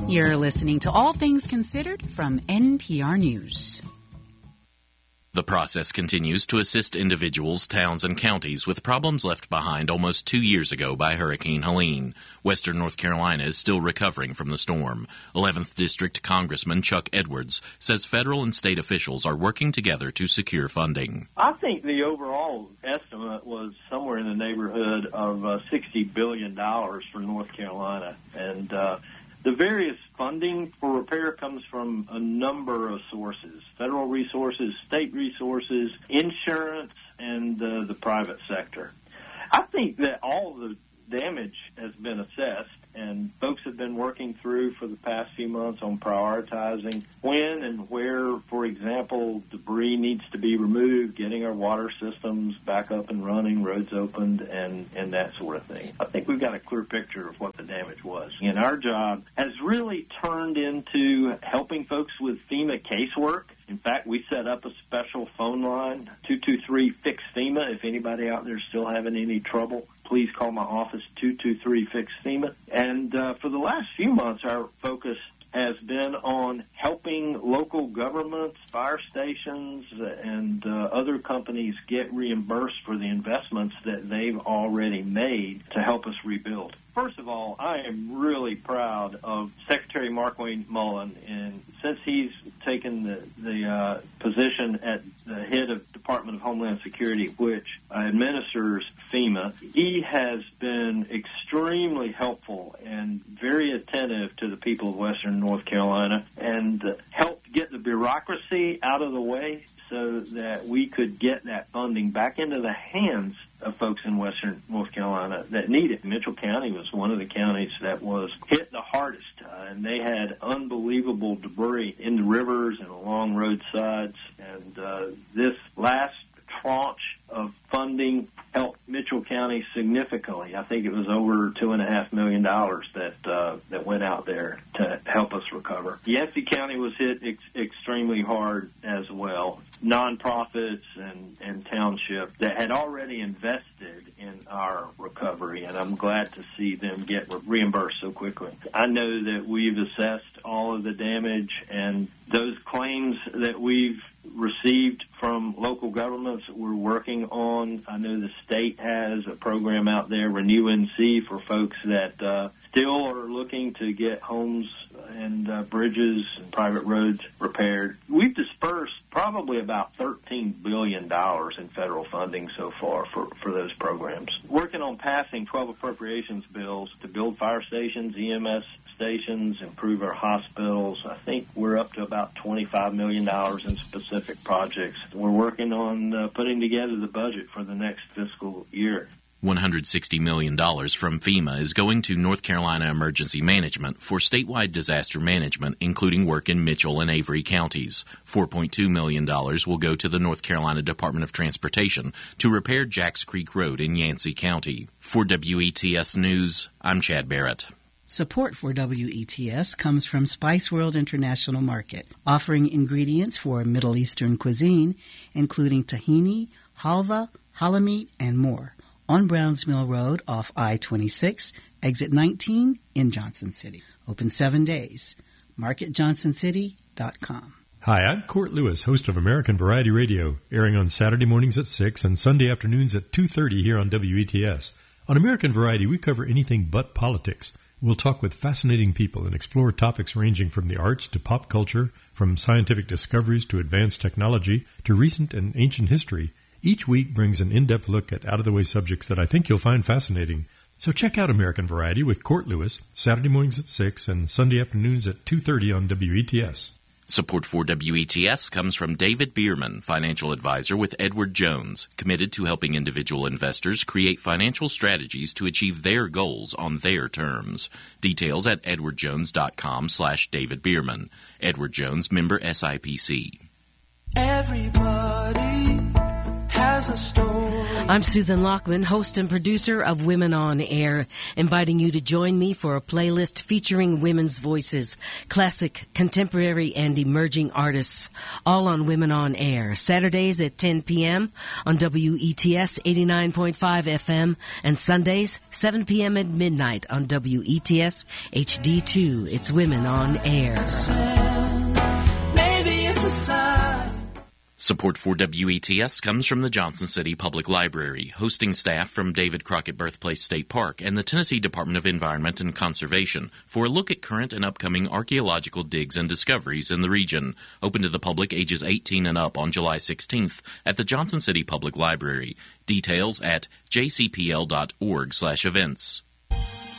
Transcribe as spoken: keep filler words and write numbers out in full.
You're listening to All Things Considered from N P R News. The process continues to assist individuals, towns, and counties with problems left behind almost two years ago by Hurricane Helene. Western North Carolina is still recovering from the storm. eleventh District Congressman Chuck Edwards says federal and state officials are working together to secure funding. I think the overall estimate was somewhere in the neighborhood of uh, sixty billion dollars for North Carolina. And uh, the various funding for repair comes from a number of sources: federal resources, state resources, insurance, and uh, the private sector. I think that all the damage has been assessed, and folks have been working through for the past few months on prioritizing when and where, for example, debris needs to be removed, getting our water systems back up and running, roads opened, and, and that sort of thing. I think we've got a clear picture of what the damage was. And our job has really turned into helping folks with FEMA casework. In fact, we set up a special phone line, two two three, fix FEMA. If anybody out there is still having any trouble, please call my office, two two three, fix FEMA. And uh, for the last few months, our focus has been on helping local governments, fire stations, and uh, other companies get reimbursed for the investments that they've already made to help us rebuild. First of all, I am really proud of Secretary Mark Wayne Mullen, and since he's taken the, the uh, position at the head of Department of Homeland Security, which uh, administers FEMA, he has been extremely helpful and very attentive to the people of Western North Carolina, and uh, helped get the bureaucracy out of the way so that we could get that funding back into the hands of folks in Western North Carolina that need it. Mitchell County was one of the counties that was hit the hardest, uh, and they had unbelievable debris in the rivers and along roadsides. And uh, this last tranche of funding helped Mitchell County significantly. I think it was over two and a half million dollars that uh, that went out there to help us recover. Yancey County was hit ex- extremely hard as well. Nonprofits and, and townships that had already invested in our recovery, and I'm glad to see them get re- reimbursed so quickly. I know that we've assessed all of the damage, and those claims that we've received from local governments we're working on. I know the state has a program out there, Renew N C, for folks that uh, still are looking to get homes and uh, bridges and private roads repaired. We've dispersed probably about thirteen billion dollars in federal funding so far for, for those programs. Working on passing twelve appropriations bills to build fire stations, E M S stations, improve our hospitals. I think we're up to about twenty-five million dollars in specific projects. We're working on uh, putting together the budget for the next fiscal year. one hundred sixty million dollars from FEMA is going to North Carolina Emergency Management for statewide disaster management, including work in Mitchell and Avery counties. four point two million dollars will go to the North Carolina Department of Transportation to repair Jacks Creek Road in Yancey County. For W E T S News, I'm Chad Barrett. Support for W E T S comes from Spice World International Market, offering ingredients for Middle Eastern cuisine, including tahini, halva, halloumi, and more. On Browns Mill Road off I twenty-six, exit nineteen in Johnson City. Open seven days. market johnson city dot com. Hi, I'm Court Lewis, host of American Variety Radio, airing on Saturday mornings at six and Sunday afternoons at two thirty here on W E T S. On American Variety, we cover anything but politics. We'll talk with fascinating people and explore topics ranging from the arts to pop culture, from scientific discoveries to advanced technology to recent and ancient history. Each week brings an in-depth look at out-of-the-way subjects that I think you'll find fascinating. So check out American Variety with Court Lewis, Saturday mornings at six and Sunday afternoons at two thirty on W E T S. Support for W E T S comes from David Bierman, financial advisor with Edward Jones, committed to helping individual investors create financial strategies to achieve their goals on their terms. Details at edwardjones.com slash David Bierman. Edward Jones, member S I P C. Everybody has a story. I'm Susan Lockman, host and producer of Women on Air, inviting you to join me for a playlist featuring women's voices, classic, contemporary, and emerging artists, all on Women on Air, Saturdays at ten p.m. on W E T S eighty-nine point five F M, and Sundays, seven p.m. at midnight on W E T S H D two. It's Women on Air. Maybe it's a sign. Support for W E T S comes from the Johnson City Public Library, hosting staff from David Crockett Birthplace State Park and the Tennessee Department of Environment and Conservation for a look at current and upcoming archaeological digs and discoveries in the region. Open to the public ages eighteen and up on July sixteenth at the Johnson City Public Library. Details at j c p l dot org slash events.